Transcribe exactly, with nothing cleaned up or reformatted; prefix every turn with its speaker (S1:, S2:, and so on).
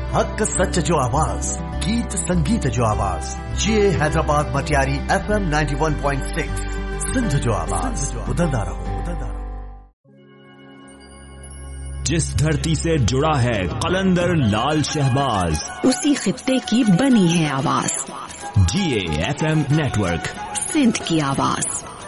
S1: हक सच जो आवाज, गीत संगीत जो आवाज, ये Hyderabad Matiari F M ninety one point six Sindh जो आवाज, उदंदा रहो उदंदा रहो।
S2: जिस धरती से जुड़ा है कलंदर लाल शहबाज,
S3: उसी खित्ते की बनी है आवाज।
S2: जी A F M network,
S3: Sindh की आवाज।